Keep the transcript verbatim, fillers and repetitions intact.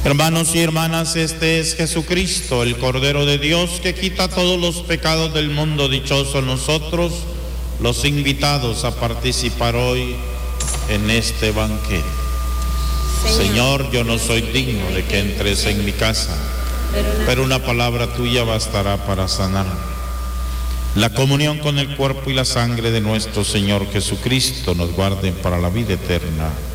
Hermanos y hermanas, este es Jesucristo, el Cordero de Dios, que quita todos los pecados del mundo. Dichosos nosotros, los invitados a participar hoy en este banquete. Señor, yo no soy digno de que entres en mi casa, pero una palabra tuya bastará para sanarme. La comunión con el cuerpo y la sangre de nuestro Señor Jesucristo nos guarden para la vida eterna.